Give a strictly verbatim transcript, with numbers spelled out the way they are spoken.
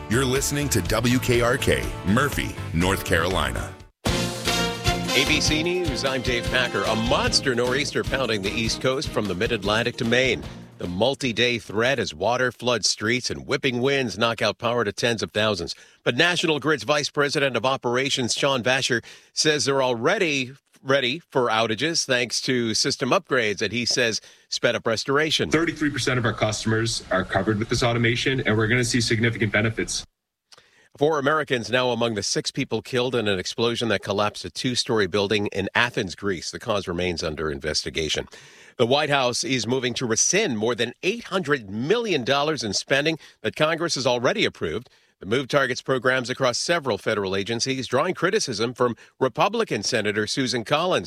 You're listening to W K R K, Murphy, North Carolina. A B C News, I'm Dave Packer. A monster nor'easter pounding the East Coast from the mid-Atlantic to Maine. The multi-day threat as water floods streets and whipping winds knock out power to tens of thousands. But National Grid's Vice President of Operations, Sean Vasher, says they're already ready for outages thanks to system upgrades that he says sped up restoration. thirty-three percent of our customers are covered with this automation, and we're going to see significant benefits. Four Americans now among the six people killed in an explosion that collapsed a two-story building in Athens, Greece. The cause remains under investigation. The White House is moving to rescind more than eight hundred million dollars in spending that Congress has already approved. The move targets programs across several federal agencies, drawing criticism from Republican Senator Susan Collins.